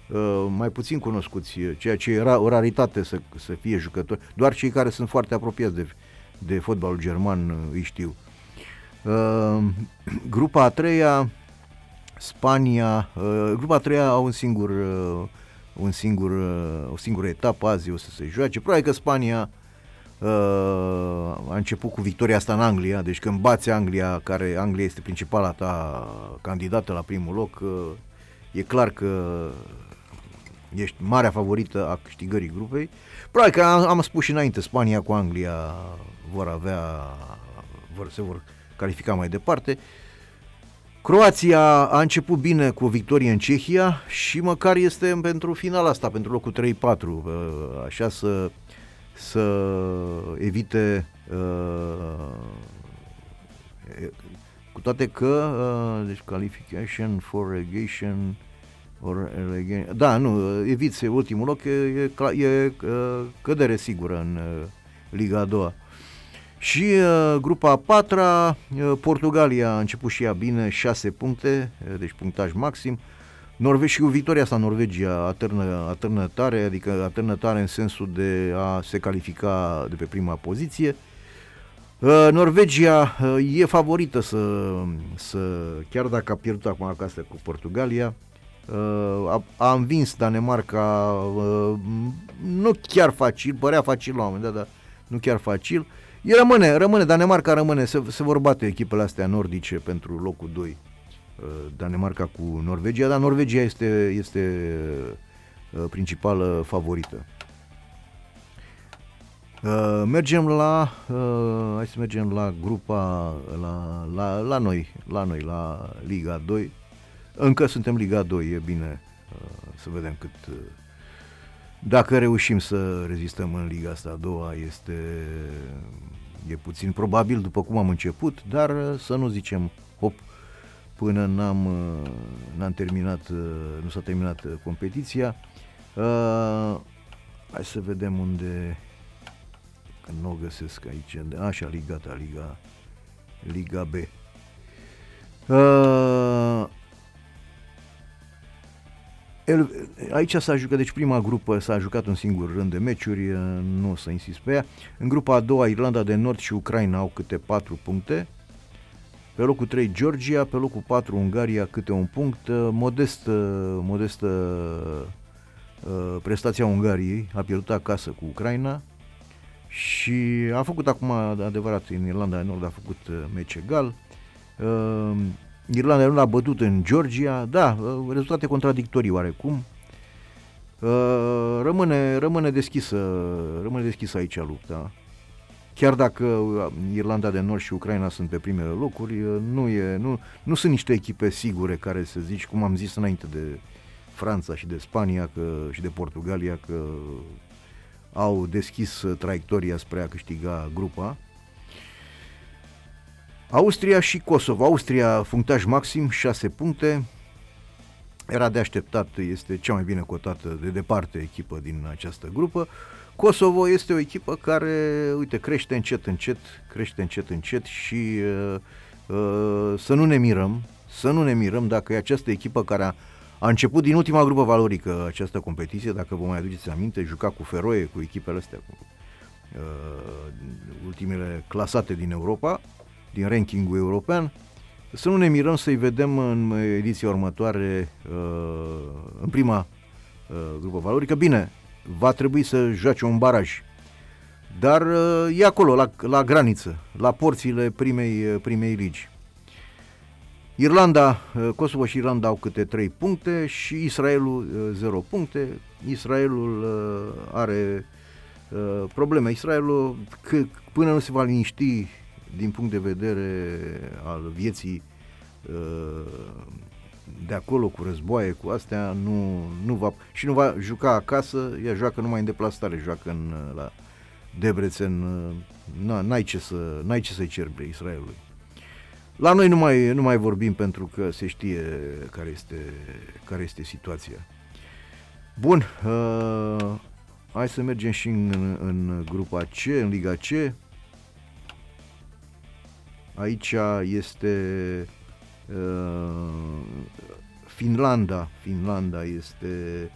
mai puțin cunoscuți, ceea ce era o raritate să fie jucători. Doar cei care sunt foarte apropiați de fotbalul german îi știu. Grupa a treia, Spania, grupa a treia au o singură etapă, azi o să se joace. Probabil că Spania a început cu victoria asta în Anglia, deci când bați Anglia, Anglia este principala ta candidată la primul loc, e clar că ești marea favorită a câștigării grupei. Probabil că am spus și înainte, Spania cu Anglia se vor califica mai departe. Croația a început bine cu o victorie în Cehia și măcar este pentru finala asta, pentru locul 3-4, așa să evite, cu toate că deci qualification for relegation da, nu, eviți ultimul loc, e cădere sigură în Liga a doua. Și grupa a patra, Portugalia a început și ea bine, 6 puncte, deci punctaj maxim. Și cu victoria asta Norvegia atârnă tare, adică atârnă tare în sensul de a se califica de pe prima poziție. Norvegia e favorită chiar dacă a pierdut acum acasă cu Portugalia, a învins Danemarca, nu chiar facil, părea facil la un moment dat, dar nu chiar facil. Danemarca rămâne, se vor bate echipele astea nordice pentru locul 2, Danemarca cu Norvegia, dar Norvegia este principală favorită. Hai să mergem la grupa, la noi, la Liga 2. Încă suntem Liga 2, e bine să vedem dacă reușim să rezistăm în Liga asta a doua, e puțin probabil după cum am început, dar să nu zicem hop până n-am terminat, nu s-a terminat competiția. Hai să vedem unde, că nu o găsesc aici, așa, Liga B. Aici s-a jucat, deci prima grupă s-a jucat un singur rând de meciuri, nu o să insist pe ea. În grupa a doua, Irlanda de Nord și Ucraina au câte 4 puncte. Pe locul 3 Georgia, pe locul 4 Ungaria câte un punct. Modestă prestația Ungariei, a pierdut acasă cu Ucraina și a făcut acum, adevărat, în Irlanda de Nord a făcut meci egal. Irlanda nu l-a bătut în Georgia, da, rezultate contradictorii oarecum. Rămâne deschisă aici lupta. Chiar dacă Irlanda de Nord și Ucraina sunt pe primele locuri, nu sunt niște echipe sigure care să zici, cum am zis înainte de Franța și de Spania și de Portugalia, că au deschis traiectoria spre a câștiga grupa. Austria și Kosovo. Austria, punctaj maxim, 6 puncte. Era de așteptat, este cea mai bine cotată de departe echipă din această grupă. Kosovo este o echipă care, uite, crește încet și să nu ne mirăm dacă e această echipă care a început din ultima grupă valorică această competiție, dacă vă mai aduceți aminte, juca cu Feroe, cu echipele astea, cu ultimele clasate din Europa, din rankingul european. Să nu ne mirăm să-i vedem în ediția următoare în prima grupă valorică. Bine, va trebui să joace un baraj, dar e acolo, la graniță, la porțile primei ligi. Kosovo și Irlanda au câte 3 puncte și Israelul 0 puncte. Israelul are probleme. Israelul, până nu se va liniști din punct de vedere al vieții de acolo, cu războaie, cu astea, nu va juca acasă, ea joacă numai în deplasare, joacă la Debrecen, n-ai ce să-i ceri Israelului. La noi nu mai vorbim pentru că se știe care este situația. Bun, hai să mergem și în grupa C, în Liga C. Aici este Finlanda este